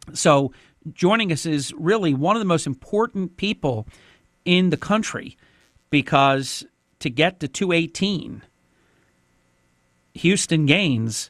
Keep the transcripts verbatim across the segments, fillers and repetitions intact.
So joining us is really one of the most important people in the country, because to get to two eighteen, Houston Gaines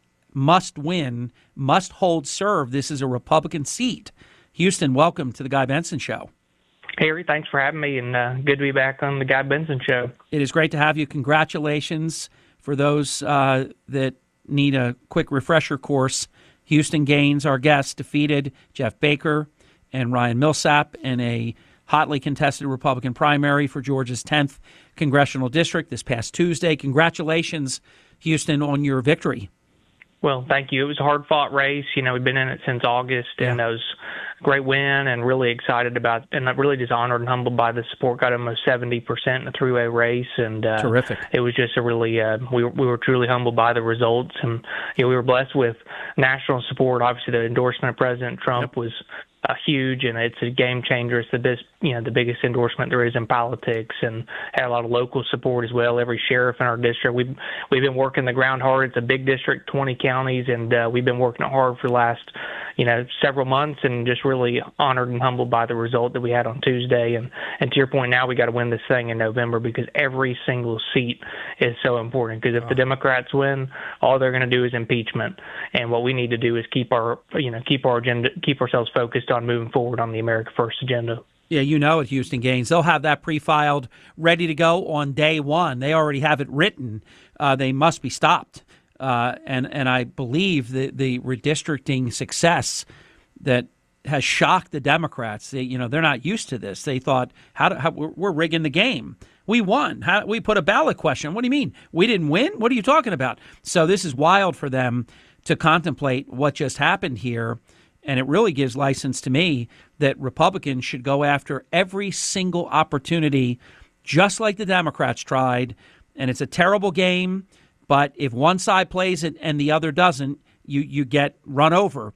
must win, must hold serve. This is a Republican seat. Houston, welcome to the Guy Benson Show. Harry, thanks for having me, and uh, good to be back on the Guy Benson Show. It is great to have you. Congratulations. For those uh, that need a quick refresher course, Houston Gaines, our guest, defeated Jeff Baker and Ryan Millsap in a hotly contested Republican primary for Georgia's tenth congressional district this past Tuesday. Congratulations, Houston, on your victory. Well, thank you. It was a hard-fought race. You know, we've been in it since August, yeah. and it was a great win, and really excited about, and I'm really just honored and humbled by the support. Got almost seventy percent in the three-way race, and uh, terrific. It was just a really, uh, we were, we were truly humbled by the results, and you know, we were blessed with national support. Obviously, the endorsement of President Trump yep. was Uh, huge, and it's a game changer. It's the best, you know, the biggest endorsement there is in politics, and had a lot of local support as well. Every sheriff in our district, we've we've been working the ground hard. It's a big district, twenty counties, and uh, we've been working it hard for the last, you know, several months, and just really honored and humbled by the result that we had on Tuesday. And and to your point, now we got to win this thing in November, because every single seat is so important. Because if oh. the Democrats win, all they're going to do is impeachment, and what we need to do is keep our, you know, keep our agenda, keep ourselves focused on on moving forward on the America First agenda. Yeah, you know at Houston Gaines, they'll have that pre-filed, ready to go on day one. They already have it written. Uh, they must be stopped. Uh, and, and I believe the, the redistricting success that has shocked the Democrats, they, you know, they're not used to this. They thought, how, do, how we're, we're rigging the game. We won. How, we put a ballot question. What do you mean? We didn't win? What are you talking about? So this is wild for them to contemplate what just happened here. And it really gives license to me that Republicans should go after every single opportunity, just like the Democrats tried. And it's a terrible game, but if one side plays it and the other doesn't, you, you get run over.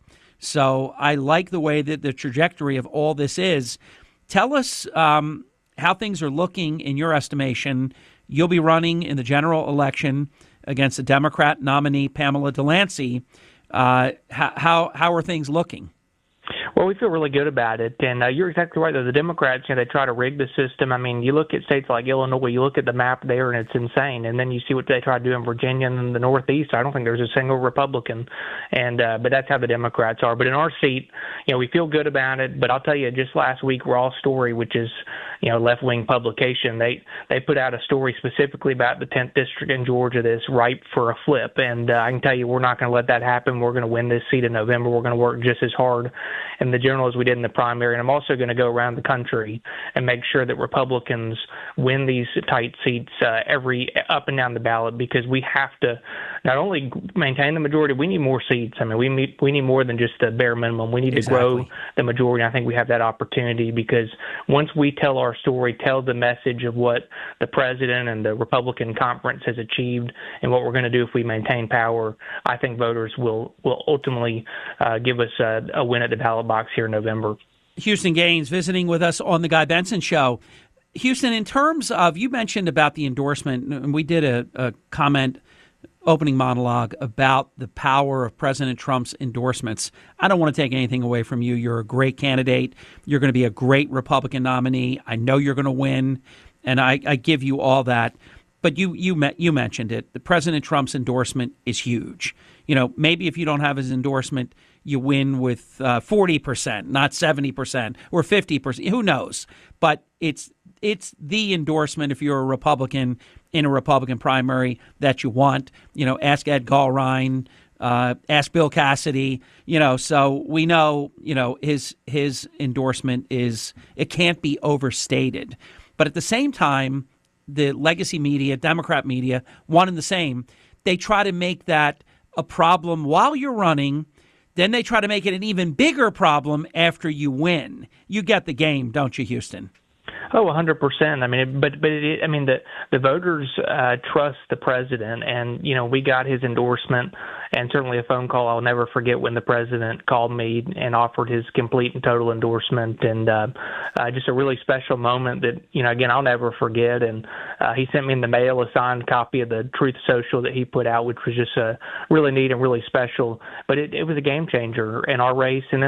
So I like the way that the trajectory of all this is. Tell us um, how things are looking in your estimation. You'll be running in the general election against the Democrat nominee, Pamela Delancey. Uh, how, how how are things looking? Well, we feel really good about it, and uh, you're exactly right. Though the Democrats, you know, they try to rig the system. I mean, you look at states like Illinois, you look at the map there, and it's insane. And then you see what they try to do in Virginia and in the Northeast. I don't think there's a single Republican, and uh, but that's how the Democrats are. But in our seat, you know, we feel good about it. But I'll tell you, just last week, Raw Story, which is, you know, left-wing publication, they they put out a story specifically about the tenth district in Georgia that's ripe for a flip. And uh, I can tell you, we're not going to let that happen. We're going to win this seat in November. We're going to work just as hard in the general as we did in the primary. And I'm also going to go around the country and make sure that Republicans win these tight seats uh, every up and down the ballot, because we have to not only maintain the majority, we need more seats. I mean, we need, we need more than just the bare minimum. We need exactly. to grow the majority. I think we have that opportunity, because once we tell our story, tell the message of what the president and the Republican conference has achieved and what we're going to do if we maintain power, I think voters will, will ultimately uh, give us a, a win at the ballot box here in November. Houston Gaines visiting with us on the Guy Benson Show. Houston, in terms of, you mentioned about the endorsement, and we did a, a comment, opening monologue about the power of President Trump's endorsements. I don't want to take anything away from you. You're a great candidate. You're going to be a great Republican nominee. I know you're going to win, and I, I give you all that. But you you you mentioned it. The President Trump's endorsement is huge. You know, maybe if you don't have his endorsement, you win with uh, forty percent, not seventy percent or fifty percent. Who knows? But it's it's the endorsement, if you're a Republican in a Republican primary, that you want. You know, ask Ed Gallrein, uh, ask Bill Cassidy. You know, so we know, you know, his his endorsement is, it can't be overstated. But at the same time, the legacy media, Democrat media, one and the same. They try to make that a problem while you're running. Then they try to make it an even bigger problem after you win. You get the game, don't you, Houston? Oh, one hundred percent. I mean, but but it, I mean, the the voters uh, trust the president, and you know, we got his endorsement, and certainly a phone call I'll never forget when the president called me and offered his complete and total endorsement, and uh, uh, just a really special moment that, you know, again, I'll never forget. And uh, he sent me in the mail a signed copy of the Truth Social that he put out, which was just uh, really neat and really special. But it, it was a game changer in our race, and then